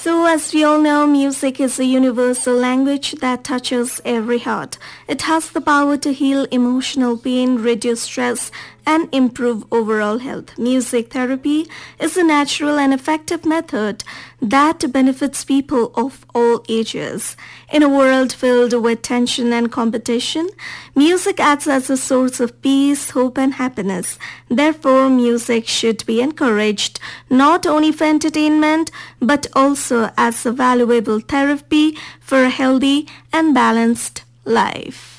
So, as we all know, music is a universal language that touches every heart. It has the power to heal emotional pain, reduce stress, and improve overall health. Music therapy is a natural and effective method that benefits people of all ages. In a world filled with tension and competition, music acts as a source of peace, hope, and happiness. Therefore, music should be encouraged not only for entertainment but also as a valuable therapy for a healthy and balanced life.